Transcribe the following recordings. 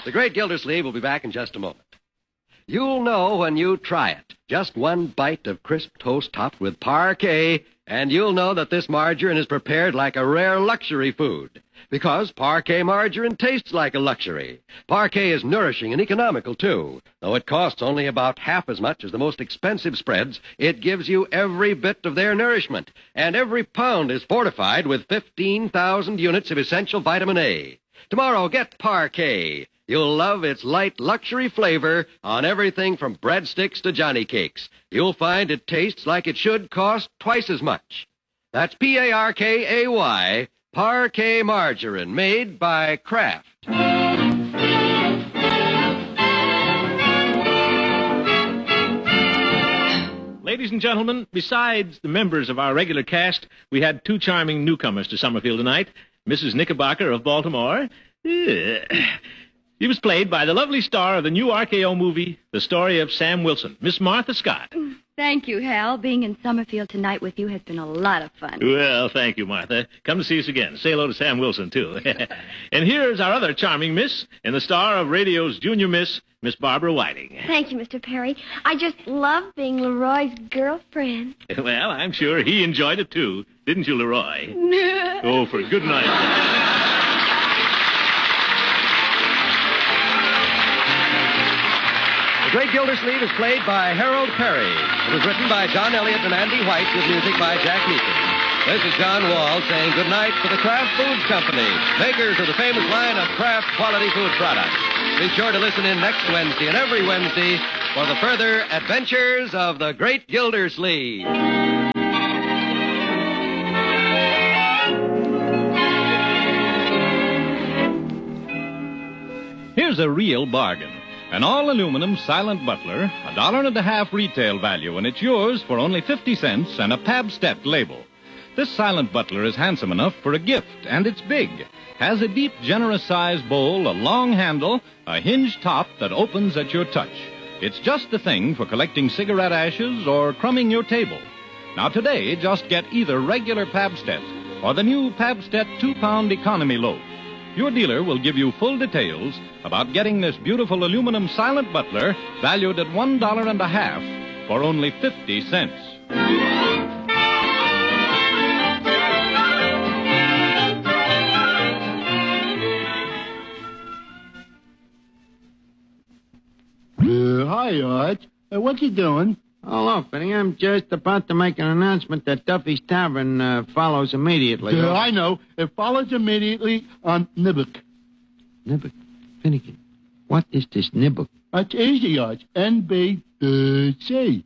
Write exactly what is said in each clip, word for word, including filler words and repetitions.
The Great Gildersleeve will be back in just a moment. You'll know when you try it. Just one bite of crisp toast topped with Parquet, and you'll know that this margarine is prepared like a rare luxury food. Because Parquet margarine tastes like a luxury. Parquet is nourishing and economical, too. Though it costs only about half as much as the most expensive spreads, it gives you every bit of their nourishment. And every pound is fortified with fifteen thousand units of essential vitamin A. Tomorrow, get Parquet. You'll love its light luxury flavor on everything from breadsticks to Johnny cakes. You'll find it tastes like it should cost twice as much. That's P A R K A Y, Parquet margarine, made by Kraft. Ladies and gentlemen, besides the members of our regular cast, we had two charming newcomers to Summerfield tonight. Missus Knickerbocker of Baltimore. She was played by the lovely star of the new R K O movie, The Story of Sam Wilson, Miss Martha Scott. Thank you, Hal. Being in Summerfield tonight with you has been a lot of fun. Well, thank you, Martha. Come to see us again. Say hello to Sam Wilson, too. And here's our other charming miss, and the star of radio's junior miss, Miss Barbara Whiting. Thank you, Mister Perry. I just love being Leroy's girlfriend. Well, I'm sure he enjoyed it, too. Didn't you, Leroy? Oh, for good night. The Great Gildersleeve is played by Harold Perry. It was written by John Elliott and Andy White with music by Jack Meakin. This is John Wall saying goodnight for the Kraft Foods Company, makers of the famous line of Kraft quality food products. Be sure to listen in next Wednesday and every Wednesday for the further adventures of the Great Gildersleeve. Here's a real bargain. An all-aluminum Silent Butler, a dollar and a half retail value, and it's yours for only fifty cents and a Pabst-ett label. This Silent Butler is handsome enough for a gift, and it's big. Has a deep, generous-sized bowl, a long handle, a hinged top that opens at your touch. It's just the thing for collecting cigarette ashes or crumbing your table. Now today, just get either regular Pabst-ett or the new Pabst-ett two-pound economy loaf. Your dealer will give you full details about getting this beautiful aluminum Silent Butler valued at one dollar and a half for only fifty cents. Uh, hi, Arch. Uh, what you doing? Oh, look, Benny, I'm just about to make an announcement that Duffy's Tavern uh, follows immediately. Uh, I know. It follows immediately on Nibbuck. Nibbuck? Finnegan, what is this Nibbuck? That's easy, Arch. N B C.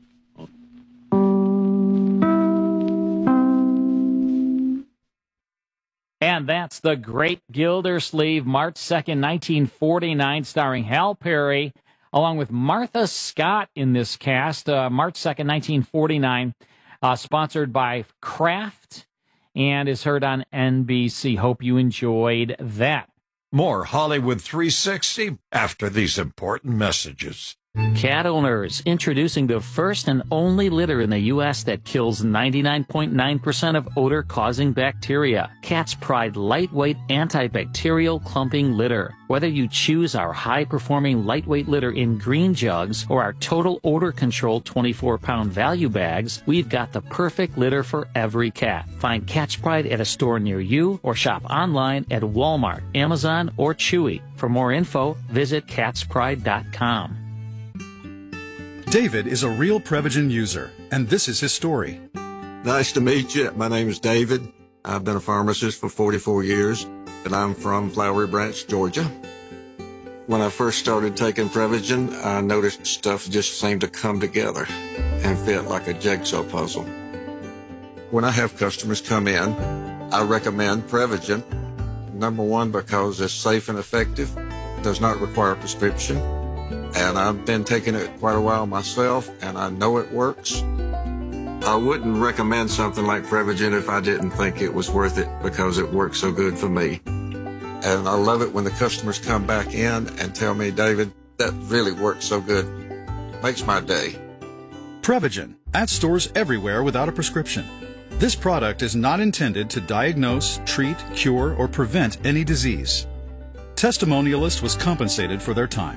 And that's The Great Gildersleeve, March second, nineteen forty-nine, starring Hal Perry, along with Martha Scott in this cast, uh, March second, nineteen forty-nine, uh, sponsored by Kraft, and is heard on N B C. Hope you enjoyed that. More Hollywood three sixty after these important messages. Cat owners, introducing the first and only litter in the U S that kills ninety-nine point nine percent of odor-causing bacteria. Cat's Pride lightweight antibacterial clumping litter. Whether you choose our high-performing lightweight litter in green jugs or our total odor control twenty-four pound value bags, we've got the perfect litter for every cat. Find Cat's Pride at a store near you or shop online at Walmart, Amazon, or Chewy. For more info, visit cats pride dot com. David is a real Prevagen user, and this is his story. Nice to meet you. My name is David. I've been a pharmacist for forty-four years, and I'm from Flowery Branch, Georgia. When I first started taking Prevagen, I noticed stuff just seemed to come together and fit like a jigsaw puzzle. When I have customers come in, I recommend Prevagen. Number one, because it's safe and effective, does not require a prescription. And I've been taking it quite a while myself, and I know it works. I wouldn't recommend something like Prevagen if I didn't think it was worth it because it works so good for me. And I love it when the customers come back in and tell me, David, that really works so good. Makes my day. Prevagen, at stores everywhere without a prescription. This product is not intended to diagnose, treat, cure, or prevent any disease. testimonialist was compensated for their time.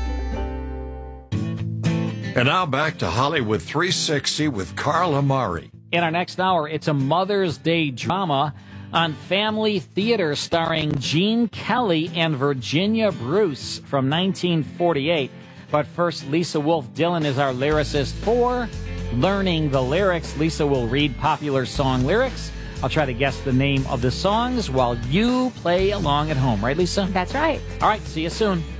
And now back to Hollywood three sixty with Carl Amari. In our next hour, it's a Mother's Day drama on Family Theater starring Gene Kelly and Virginia Bruce from nineteen forty-eight. But first, Lisa Wolf Dillon is our lyricist for Learning the Lyrics. Lisa will read popular song lyrics. I'll try to guess the name of the songs while you play along at home. Right, Lisa? That's right. All right, see you soon.